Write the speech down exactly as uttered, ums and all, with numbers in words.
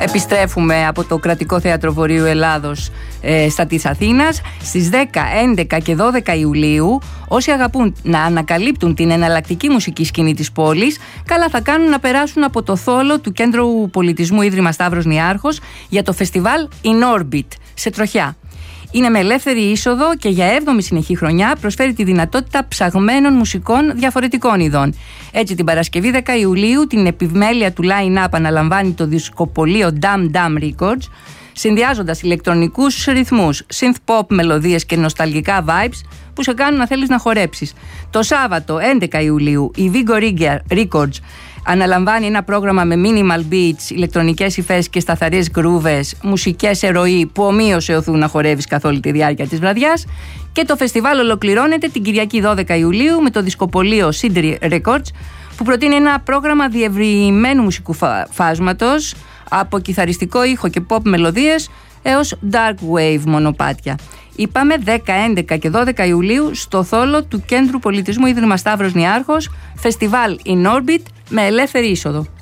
Επιστρέφουμε από το Κρατικό Θέατρο Βορείου Ελλάδος ε, στα της Αθήνας. Στις δέκα, έντεκα και δώδεκα Ιουλίου, όσοι αγαπούν να ανακαλύπτουν την εναλλακτική μουσική σκηνή της πόλης, καλά θα κάνουν να περάσουν από το θόλο του Κέντρου Πολιτισμού Ίδρυμα Σταύρος Νιάρχος για το φεστιβάλ In Orbit σε Τροχιά. Είναι με ελεύθερη είσοδο και για έβδομη συνεχή χρονιά προσφέρει τη δυνατότητα ψαγμένων μουσικών διαφορετικών ειδών. Έτσι, την Παρασκευή δέκα Ιουλίου, την επιμέλεια του line-up αναλαμβάνει το δισκοπωλείο Dam Dam Records, συνδυάζοντας ηλεκτρονικούς ρυθμούς, synth pop μελωδίες και νοσταλγικά vibes που σε κάνουν να θέλεις να χορέψεις. Το Σάββατο έντεκα Ιουλίου, η Vigo Records αναλαμβάνει ένα πρόγραμμα με minimal beats, ηλεκτρονικές υφές και σταθερές γκρούβες, μουσικές σε ροή που ομοίως σε οθούν να χορεύεις καθ' όλη τη διάρκεια της βραδιάς. Και το φεστιβάλ ολοκληρώνεται την Κυριακή δώδεκα Ιουλίου με το δισκοπωλείο Sidri Records, που προτείνει ένα πρόγραμμα διευρυμένου μουσικού φάσματος, από κιθαριστικό ήχο και pop μελωδίες έως dark wave μονοπάτια. Είπαμε δέκα, έντεκα και δώδεκα Ιουλίου στο θόλο του Κέντρου Πολιτισμού Ίδρυμα Σταύρος Νιάρχος, φεστιβάλ In Orbit με ελεύθερη είσοδο.